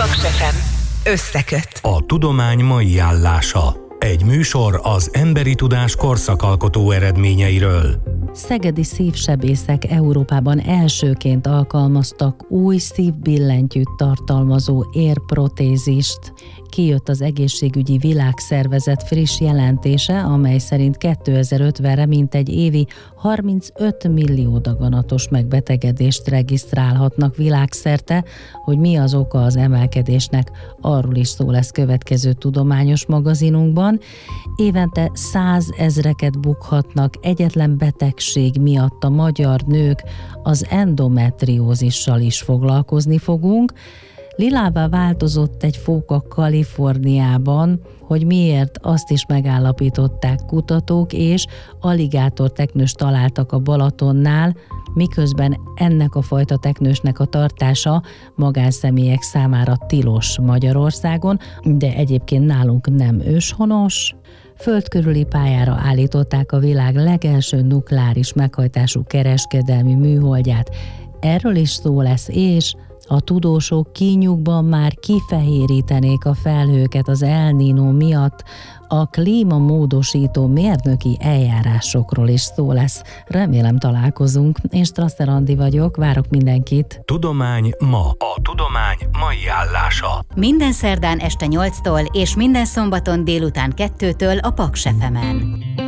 Paks FM összeköt. A tudomány mai állása. Egy műsor az emberi tudás korszakalkotó eredményeiről. Szegedi szívsebészek Európában elsőként alkalmaztak új szívbillentyűt tartalmazó érprotézist. Kijött az Egészségügyi Világszervezet friss jelentése, amely szerint 2050-re mintegy évi 35 millió daganatos megbetegedést regisztrálhatnak világszerte. Hogy mi az oka az emelkedésnek, arról is szó lesz következő tudományos magazinunkban. Évente 100 000-eket bukhatnak egyetlen betegség miatt a magyar nők, az endometriózissal is foglalkozni fogunk. Lilává változott egy fóka Kaliforniában, hogy miért, azt is megállapították kutatók, és aligátorteknőst találtak a Balatonnál, miközben ennek a fajta teknősnek a tartása magánszemélyek számára tilos Magyarországon, de egyébként nálunk nem őshonos. Föld körüli pályára állították a világ legelső nukleáris meghajtású kereskedelmi műholdját. Erről is szó lesz, és a tudósok kínjukban már kifehérítenék a felhőket az El Niño miatt. A klímamódosító mérnöki eljárásokról is szó lesz. Remélem találkozunk. Én Strasser Andi vagyok, várok mindenkit. Tudomány ma. A tudomány mai állása. Minden szerdán este 8-tól és minden szombaton délután 2-től a Paks FM-en.